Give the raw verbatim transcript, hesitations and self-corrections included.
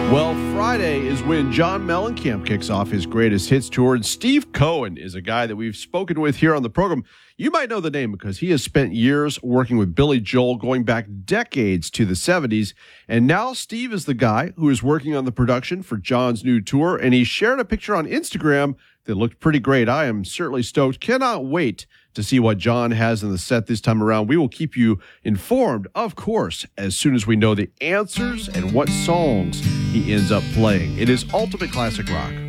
Well, Friday is when John Mellencamp kicks off his greatest hits tour, and Steve Cohen is a guy that we've spoken with here on the program. You might know the name because he has spent years working with Billy Joel, going back decades to the seventies, and now Steve is the guy who is working on the production for John's new tour, and he shared a picture on Instagram that looked pretty great. I am certainly stoked. Cannot wait to see what John has in the set this time around. We will keep you informed, of course, as soon as we know the answers and what songs he ends up playing. It is Ultimate Classic Rock.